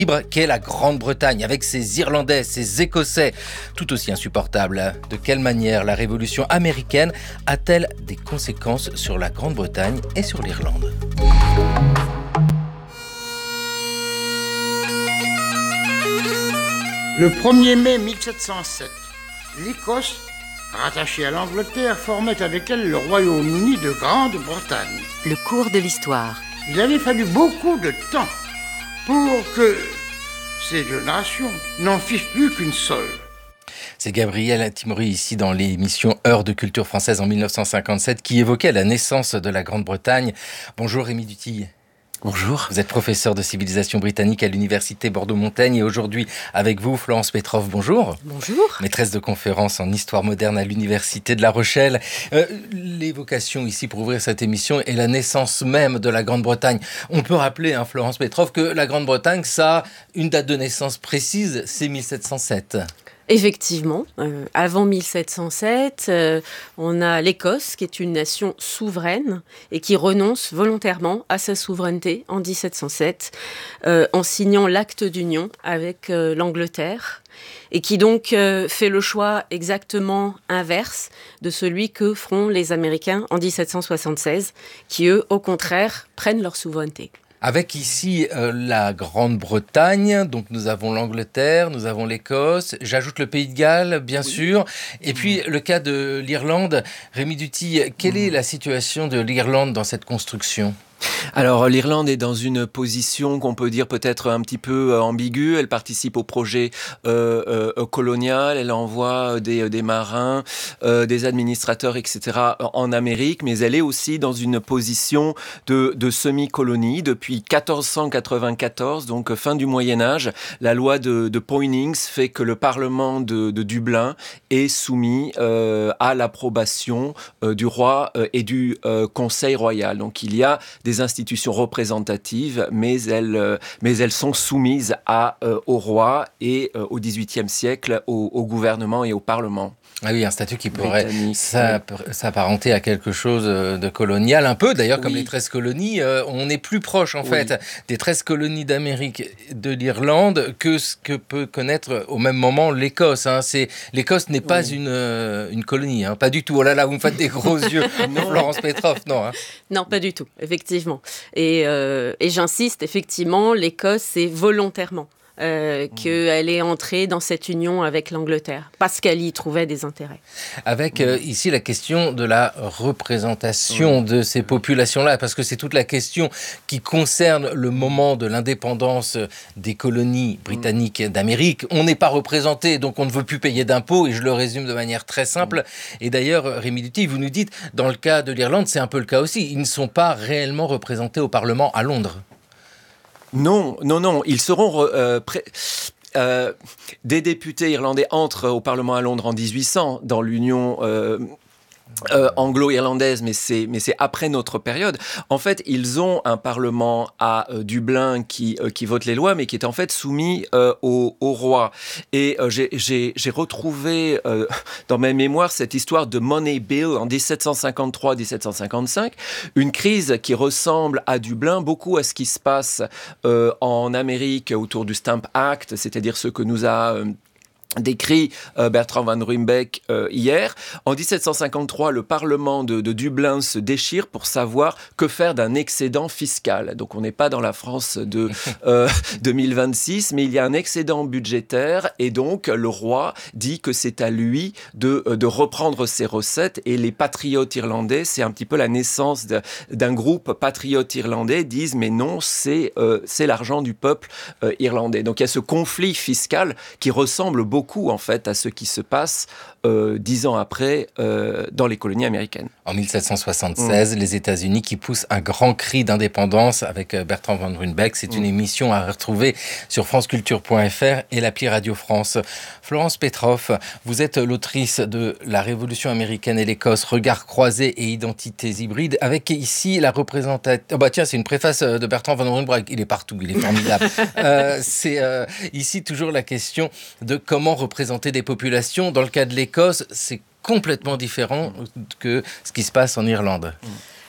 libre qu'est la Grande-Bretagne, avec ses Irlandais, ses Écossais, tout aussi insupportables. De quelle manière la révolution américaine a-t-elle des conséquences sur la Grande-Bretagne et sur l'Irlande ? Le 1er mai 1707, l'Écosse, rattachée à l'Angleterre, formait avec elle le Royaume-Uni de Grande-Bretagne. Le cours de l'histoire. Il avait fallu beaucoup de temps pour que ces deux nations n'en fissent plus qu'une seule. C'est Gabriel Timori ici dans l'émission Heure de culture française en 1957 qui évoquait la naissance de la Grande-Bretagne. Bonjour Rémi Dutille. Bonjour. Vous êtes professeur de civilisation britannique à l'université Bordeaux-Montaigne et aujourd'hui avec vous Florence Petrov, bonjour. Bonjour. Maîtresse de conférences en histoire moderne à l'université de La Rochelle. L'évocation ici pour ouvrir cette émission est la naissance même de la Grande-Bretagne. On peut rappeler, Florence Petrov, que la Grande-Bretagne, ça a une date de naissance précise, c'est 1707. Effectivement, avant 1707, on a l'Écosse qui est une nation souveraine et qui renonce volontairement à sa souveraineté en 1707 en signant l'acte d'union avec l'Angleterre et qui donc fait le choix exactement inverse de celui que feront les Américains en 1776 qui eux, au contraire, prennent leur souveraineté. Avec ici la Grande-Bretagne, donc nous avons l'Angleterre, nous avons l'Écosse, j'ajoute le Pays de Galles, bien sûr, et puis le cas de l'Irlande. Rémi Dutille, quelle est la situation de l'Irlande dans cette construction ? Alors l'Irlande est dans une position qu'on peut dire peut-être un petit peu ambiguë. Elle participe au projet colonial, elle envoie des marins, des administrateurs, etc. en Amérique, mais elle est aussi dans une position de semi-colonie. Depuis 1494, donc fin du Moyen-Âge, la loi de Poynings fait que le Parlement de Dublin est soumis à l'approbation du roi et du Conseil royal. Donc il y a des institutions représentatives, mais elles sont soumises au roi et au XVIIIe siècle au gouvernement et au Parlement. Ah oui, un statut qui pourrait s'apparenter à quelque chose de colonial, un peu d'ailleurs comme les 13 colonies. On est plus proche en fait des 13 colonies d'Amérique de l'Irlande que ce que peut connaître au même moment l'Écosse. L'Écosse n'est pas une colonie, pas du tout. Oh là là, vous me faites des gros yeux, Florence Petrov, non. Non, pas du tout, effectivement. Et j'insiste, effectivement, l'Écosse, c'est volontairement qu'elle est entrée dans cette union avec l'Angleterre, parce qu'elle y trouvait des intérêts. Avec ici la question de la représentation de ces populations-là, parce que c'est toute la question qui concerne le moment de l'indépendance des colonies britanniques d'Amérique. On n'est pas représenté, donc on ne veut plus payer d'impôts, et je le résume de manière très simple. Et d'ailleurs, Rémi Dutille, vous nous dites, dans le cas de l'Irlande, c'est un peu le cas aussi. Ils ne sont pas réellement représentés au Parlement à Londres. Non, ils seront... des députés irlandais entrent au Parlement à Londres en 1800 dans l'Union anglo-irlandaise, mais c'est après notre période. En fait, ils ont un parlement à Dublin qui vote les lois, mais qui est en fait soumis au roi. Et j'ai retrouvé dans mes mémoires cette histoire de Money Bill en 1753-1755, une crise qui ressemble à Dublin beaucoup à ce qui se passe en Amérique autour du Stamp Act, c'est-à-dire ce que nous a décrit Bertrand Van Ruymbeck hier. En 1753, le Parlement de Dublin se déchire pour savoir que faire d'un excédent fiscal. Donc on n'est pas dans la France de 2026, mais il y a un excédent budgétaire et donc le roi dit que c'est à lui de reprendre ses recettes et les patriotes irlandais, c'est un petit peu la naissance d'un groupe patriote irlandais, disent mais non, c'est l'argent du peuple irlandais. Donc il y a ce conflit fiscal qui ressemble beaucoup en fait à ce qui se passe 10 ans après dans les colonies américaines. En 1776, les États-Unis qui poussent un grand cri d'indépendance avec Bertrand Van Ruymbeck. C'est une émission à retrouver sur franceculture.fr et l'appli Radio France. Florence Petrov, vous êtes l'autrice de La Révolution américaine et l'Écosse, regards croisés et identités hybrides, avec ici la représentation... c'est une préface de Bertrand Van Ruymbeck. Il est partout, il est formidable. C'est ici toujours la question de comment représenter des populations. Dans le cas de l'Écosse, c'est complètement différent que ce qui se passe en Irlande.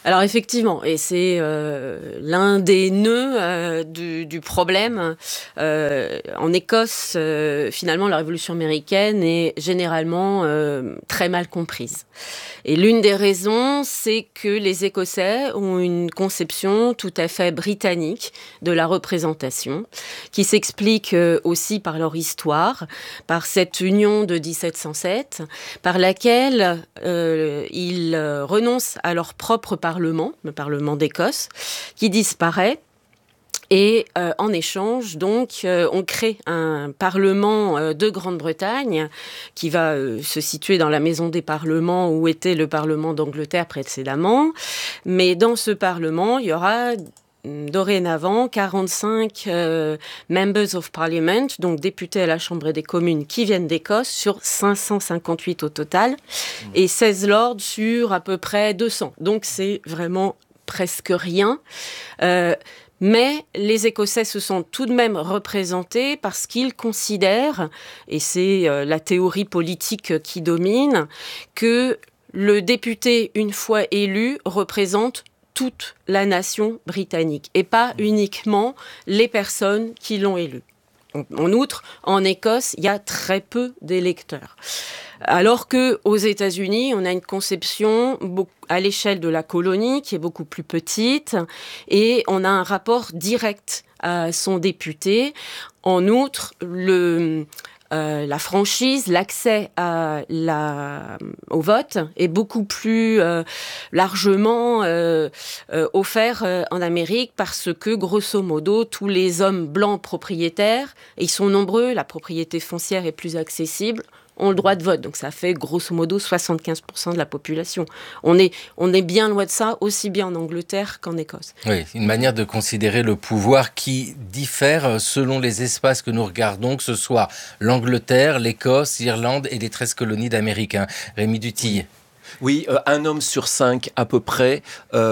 Alors effectivement, et c'est l'un des nœuds du problème. En Écosse, finalement, la Révolution américaine est généralement très mal comprise. Et l'une des raisons, c'est que les Écossais ont une conception tout à fait britannique de la représentation, qui s'explique aussi par leur histoire, par cette union de 1707, par laquelle ils renoncent à leur propre parlement, le Parlement d'Écosse, qui disparaît. Et en échange, donc, on crée un Parlement de Grande-Bretagne qui va se situer dans la Maison des Parlements où était le Parlement d'Angleterre précédemment. Mais dans ce Parlement, il y aura dorénavant 45 Members of Parliament, donc députés à la Chambre des communes qui viennent d'Écosse, sur 558 au total, et 16 lords sur à peu près 200. Donc c'est vraiment presque rien. Mais les Écossais se sont tout de même représentés parce qu'ils considèrent, et c'est la théorie politique qui domine, que le député, une fois élu, représente toute la nation britannique et pas uniquement les personnes qui l'ont élu. En outre, en Écosse, il y a très peu d'électeurs. Alors qu'aux États-Unis, on a une conception à l'échelle de la colonie qui est beaucoup plus petite et on a un rapport direct à son député. En outre, la franchise, l'accès au vote est beaucoup plus largement offert en Amérique parce que, grosso modo, tous les hommes blancs propriétaires, et ils sont nombreux, la propriété foncière est plus accessible, ont le droit de vote. Donc ça fait grosso modo 75% de la population. On est bien loin de ça, aussi bien en Angleterre qu'en Écosse. Oui, une manière de considérer le pouvoir qui diffère selon les espaces que nous regardons, que ce soit l'Angleterre, l'Écosse, l'Irlande et les 13 colonies d'Américains. Rémi Dutille. Oui, un homme sur 5 à peu près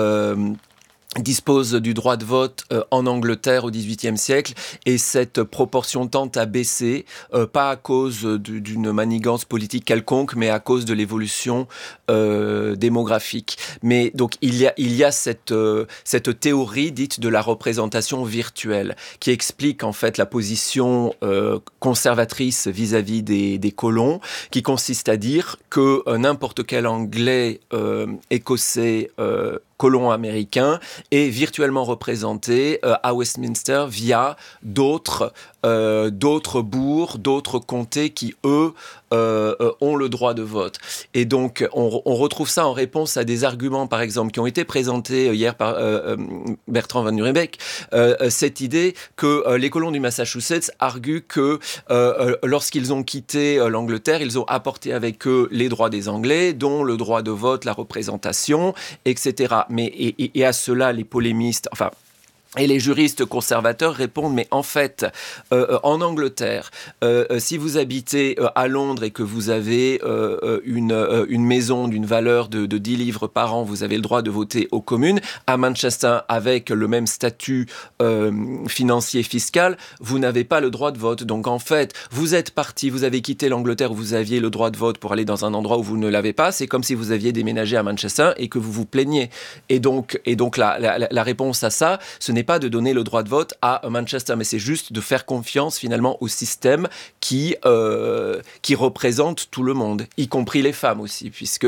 dispose du droit de vote en Angleterre au XVIIIe siècle et cette proportion tend à baisser, pas à cause d'une manigance politique quelconque, mais à cause de l'évolution démographique. Mais donc il y a cette théorie dite de la représentation virtuelle qui explique en fait la position conservatrice vis-à-vis des colons, qui consiste à dire que n'importe quel Anglais, Écossais, colon américain est virtuellement représenté à Westminster via d'autres bourgs, d'autres comtés qui, eux, ont le droit de vote. Et donc, on retrouve ça en réponse à des arguments, par exemple, qui ont été présentés hier par Bertrand Van Ruymbeck, cette idée que les colons du Massachusetts arguent que lorsqu'ils ont quitté l'Angleterre, ils ont apporté avec eux les droits des Anglais, dont le droit de vote, la représentation, etc. Mais, et à cela, les polémistes, enfin, et les juristes conservateurs répondent, mais en fait, en Angleterre, si vous habitez à Londres et que vous avez une maison d'une valeur de 10 livres par an, vous avez le droit de voter aux communes. À Manchester, avec le même statut financier fiscal, vous n'avez pas le droit de vote. Donc en fait, vous êtes parti, vous avez quitté l'Angleterre où vous aviez le droit de vote pour aller dans un endroit où vous ne l'avez pas. C'est comme si vous aviez déménagé à Manchester et que vous vous plaigniez. Et donc la réponse à ça, ce n'est pas de donner le droit de vote à Manchester, mais c'est juste de faire confiance finalement au système qui représente tout le monde, y compris les femmes aussi, puisque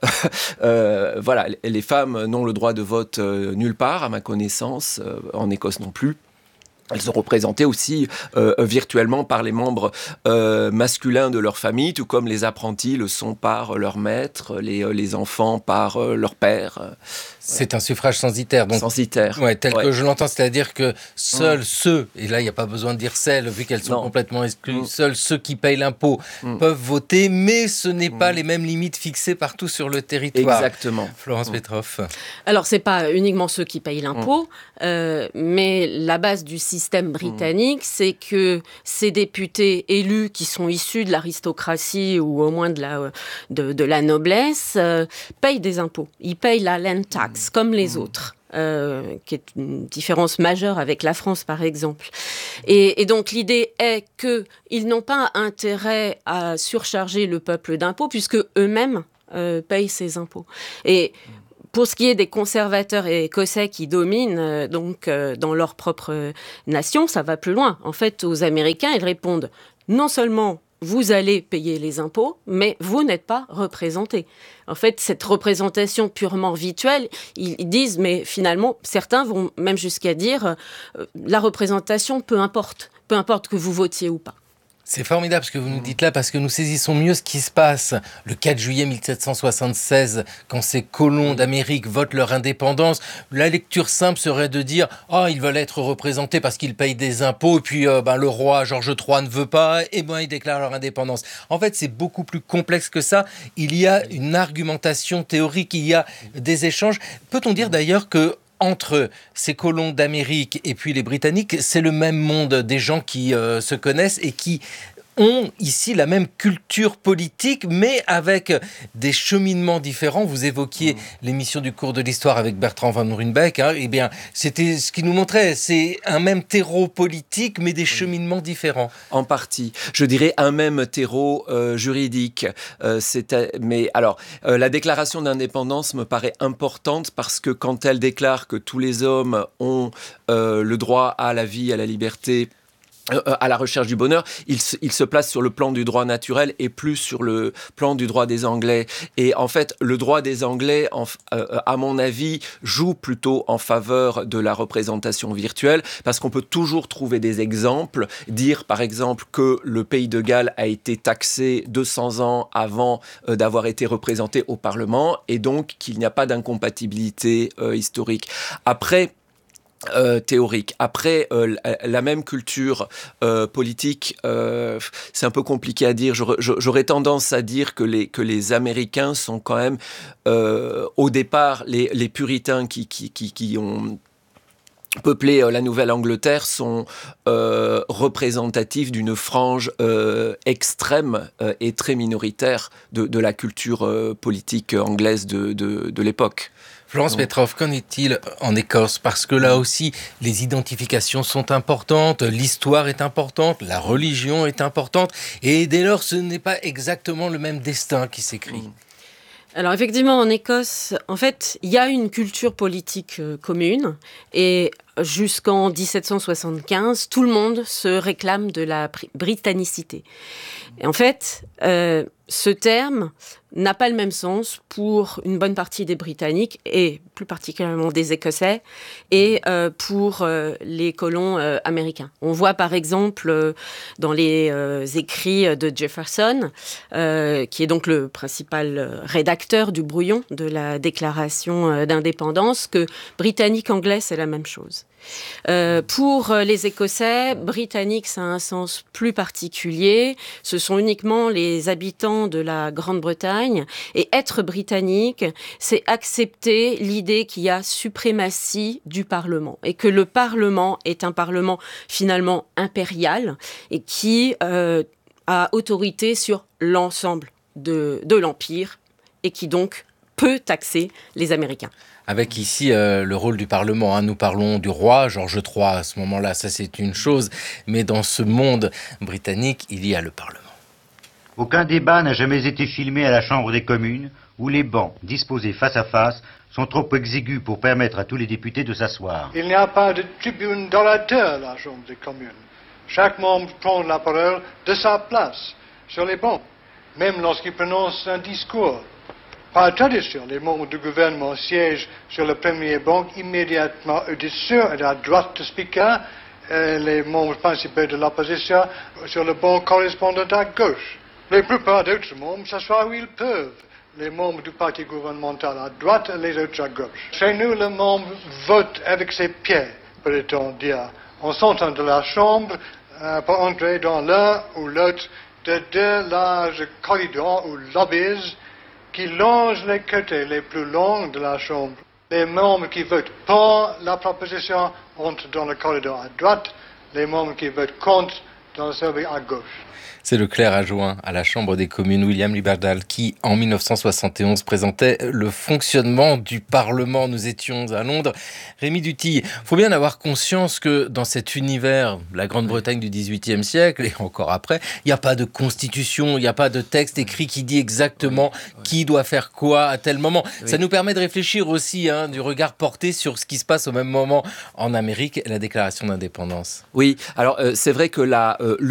voilà, les femmes n'ont le droit de vote nulle part, à ma connaissance, en Écosse non plus. Elles sont représentées aussi virtuellement par les membres masculins de leur famille, tout comme les apprentis le sont par leur maître, les enfants par leur père. C'est un suffrage censitaire. Donc, censitaire. Ouais, tel que je l'entends, c'est-à-dire que seuls ceux, et là il n'y a pas besoin de dire celles, vu qu'elles sont complètement exclues, seuls ceux qui payent l'impôt peuvent voter, mais ce n'est pas les mêmes limites fixées partout sur le territoire. Exactement. Florence Petroff. Alors c'est pas uniquement ceux qui payent l'impôt, mais la base du système britannique, c'est que ces députés élus qui sont issus de l'aristocratie ou au moins de la noblesse payent des impôts. Ils payent la land tax comme les autres. Qui est une différence majeure avec la France, par exemple. Et donc, l'idée est qu'ils n'ont pas intérêt à surcharger le peuple d'impôts, puisque eux-mêmes payent ces impôts. Et Pour ce qui est des conservateurs écossais qui dominent dans leur propre nation, ça va plus loin. En fait, aux Américains, ils répondent non seulement vous allez payer les impôts, mais vous n'êtes pas représentés. En fait, cette représentation purement rituelle, ils disent, mais finalement, certains vont même jusqu'à dire la représentation, peu importe que vous votiez ou pas. C'est formidable ce que vous nous dites là, parce que nous saisissons mieux ce qui se passe le 4 juillet 1776, quand ces colons d'Amérique votent leur indépendance. La lecture simple serait de dire « Ah, ils veulent être représentés parce qu'ils payent des impôts, et puis le roi George III ne veut pas, et ils déclarent leur indépendance. » En fait, c'est beaucoup plus complexe que ça. Il y a une argumentation théorique, il y a des échanges. Peut-on dire d'ailleurs que entre ces colons d'Amérique et puis les Britanniques, c'est le même monde, des gens qui se connaissent et qui ont ici la même culture politique, mais avec des cheminements différents. Vous évoquiez l'émission du cours de l'histoire avec Bertrand Van Ruymbeck. Eh bien, c'était ce qu'il nous montrait. C'est un même terreau politique, mais des cheminements différents. En partie. Je dirais un même terreau juridique. Mais alors, la déclaration d'indépendance me paraît importante parce que quand elle déclare que tous les hommes ont le droit à la vie, à la liberté, à la recherche du bonheur, il se place sur le plan du droit naturel et plus sur le plan du droit des Anglais. Et en fait, le droit des Anglais, à mon avis, joue plutôt en faveur de la représentation virtuelle, parce qu'on peut toujours trouver des exemples, dire par exemple que le pays de Galles a été taxé 200 ans avant d'avoir été représenté au Parlement, et donc qu'il n'y a pas d'incompatibilité historique. Théorique. Après, la même culture politique, c'est un peu compliqué à dire. J'aurais tendance à dire que les Américains sont quand même, au départ, les puritains qui ont peuplé la Nouvelle-Angleterre sont représentatifs d'une frange extrême et très minoritaire de la culture politique anglaise de l'époque. Florence Petroff, qu'en est-il en Écosse? Parce que là aussi, les identifications sont importantes, l'histoire est importante, la religion est importante, et dès lors, ce n'est pas exactement le même destin qui s'écrit. Alors effectivement, en Écosse, en fait, il y a une culture politique commune, et jusqu'en 1775, tout le monde se réclame de la britannicité. Et en fait, ce terme n'a pas le même sens pour une bonne partie des Britanniques et plus particulièrement des Écossais et pour les colons américains. On voit par exemple dans les écrits de Jefferson, qui est donc le principal rédacteur du brouillon de la déclaration d'indépendance, que britannique-anglais, c'est la même chose. Pour les Écossais, britannique, ça a un sens plus particulier. Ce sont uniquement les habitants de la Grande-Bretagne. Et être britannique, c'est accepter l'idée qu'il y a suprématie du Parlement et que le Parlement est un Parlement finalement impérial et qui a autorité sur l'ensemble de l'Empire et qui donc peut taxer les Américains. Avec ici le rôle du Parlement. Nous parlons du roi, George III à ce moment-là, ça c'est une chose. Mais dans ce monde britannique, il y a le Parlement. Aucun débat n'a jamais été filmé à la Chambre des communes, où les bancs, disposés face à face, sont trop exigus pour permettre à tous les députés de s'asseoir. Il n'y a pas de tribune d'orateur à la Chambre des communes. Chaque membre prend la parole de sa place, sur les bancs, même lorsqu'il prononce un discours. Par tradition, les membres du gouvernement siègent sur le premier banc immédiatement au-dessus et à droite du speaker, et les membres principaux de l'opposition sur le banc correspondant à gauche. La plupart d'autres membres s'assoient où ils peuvent. Les membres du parti gouvernemental à droite et les autres à gauche. Chez nous, le membre vote avec ses pieds, peut-on dire, en sortant de la chambre pour entrer dans l'un ou l'autre de deux larges corridors ou lobbies qui longent les côtés les plus longs de la chambre. Les membres qui votent pour la proposition entrent dans le corridor à droite, les membres qui votent contre dans le cercle à gauche. C'est le clerc adjoint à la Chambre des communes, William Liberdal, qui, en 1971, présentait le fonctionnement du Parlement. Nous étions à Londres. Rémi Duthil, il faut bien avoir conscience que dans cet univers, la Grande-Bretagne du XVIIIe siècle, et encore après, il n'y a pas de constitution, il n'y a pas de texte écrit qui dit exactement qui doit faire quoi à tel moment. Ça nous permet de réfléchir aussi, du regard porté sur ce qui se passe au même moment en Amérique, la déclaration d'indépendance. Oui, alors c'est vrai que